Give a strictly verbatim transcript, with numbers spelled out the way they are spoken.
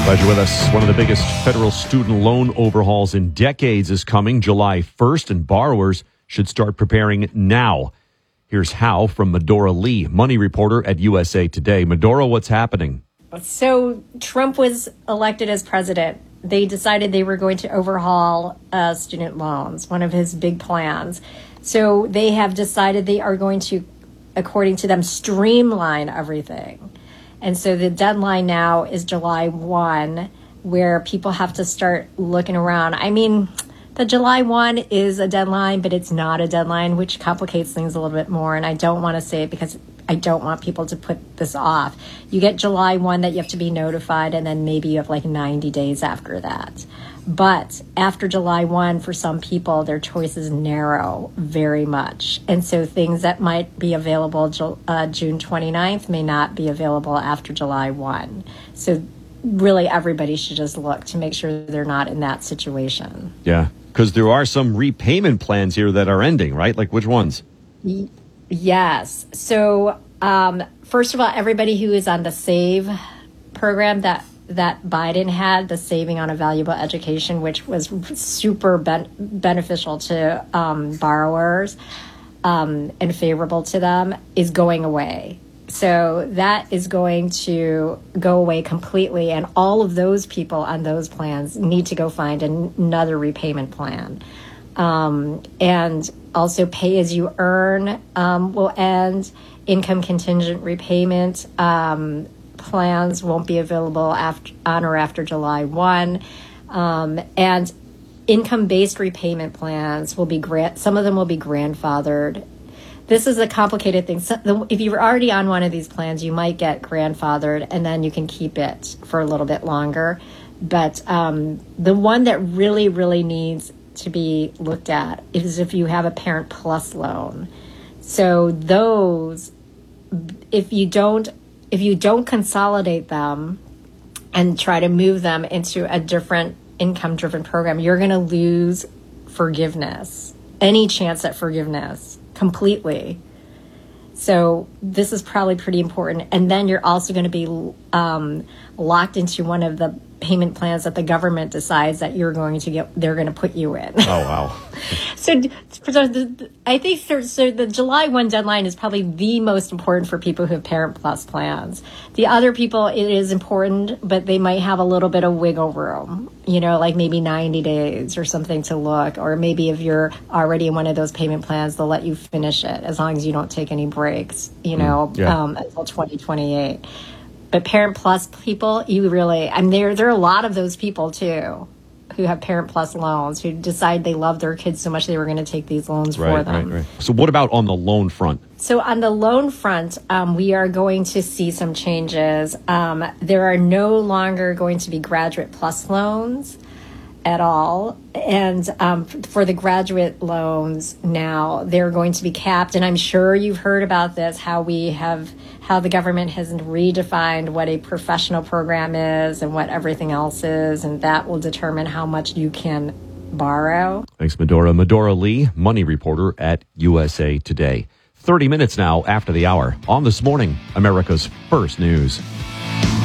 Glad you're with us. One of the biggest federal student loan overhauls in decades is coming July first, and borrowers should start preparing now. Here's how from Medora Lee, money reporter at U S A Today. Medora, what's happening? So Trump was elected as president. They decided they were going to overhaul uh, student loans, one of his big plans. So they have decided they are going to, according to them, streamline everything. And so the deadline now is July first, where people have to start looking around. I mean, the July first is a deadline, but it's not a deadline, which complicates things a little bit more. And I don't want to say it because I don't want people to put this off. You get July first that you have to be notified, and then maybe you have like ninety days after that. But after July first, for some people, their choices narrow very much. And so things that might be available uh, June twenty-ninth may not be available after July first. So really everybody should just look to make sure they're not in that situation. Yeah, because there are some repayment plans here that are ending, right? Like which ones? Y- yes. So um, first of all, everybody who is on the SAVE program that that Biden had, the Saving on a Valuable Education, which was super ben- beneficial to um, borrowers um, and favorable to them, is going away. So that is going to go away completely. And all of those people on those plans need to go find an- another repayment plan. Um, and also pay as you earn um, will end. Income contingent repayment um plans won't be available after on or after July first, um, and income-based repayment plans will be grant. Some of them will be grandfathered. This is a complicated thing. So the, if you're already on one of these plans, you might get grandfathered, and then you can keep it for a little bit longer. But um, the one that really, really needs to be looked at is if you have a Parent Plus loan. So those, if you don't If you don't consolidate them and try to move them into a different income-driven program, you're going to lose forgiveness, any chance at forgiveness, completely. So this is probably pretty important. And then you're also going to be um, locked into one of the payment plans that the government decides that you're going to get, they're going to put you in. Oh, wow. so, so the, I think so, so the July first deadline is probably the most important for people who have Parent Plus plans. The other people, it is important, but they might have a little bit of wiggle room, you know, like maybe ninety days or something to look, or maybe if you're already in one of those payment plans, they'll let you finish it as long as you don't take any breaks, you know, mm, yeah. um, until twenty twenty-eight. But Parent Plus people, you really, I mean, there, there are a lot of those people, too, who have Parent Plus loans, who decide they love their kids so much they were going to take these loans right, for them. Right, right. So what about on the loan front? So on the loan front, um, we are going to see some changes. Um, there are no longer going to be Graduate Plus loans at all. And um, for the graduate loans now, they're going to be capped. And I'm sure you've heard about this, how we have, how the government has redefined what a professional program is and what everything else is. And that will determine how much you can borrow. Thanks, Medora. Medora Lee, money reporter at U S A Today. thirty minutes now after the hour on This Morning, America's First News.